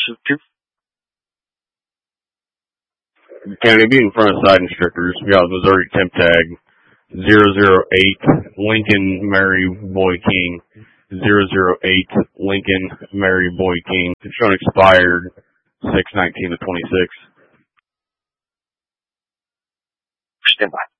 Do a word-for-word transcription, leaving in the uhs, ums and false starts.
pursuit two. County, be in front of side instructors. We got Missouri temp tag zero zero eight Lincoln Mary Boy King. zero zero eight Lincoln Mary Boy King. It's shown expired six nineteen to twenty-six. Stand by.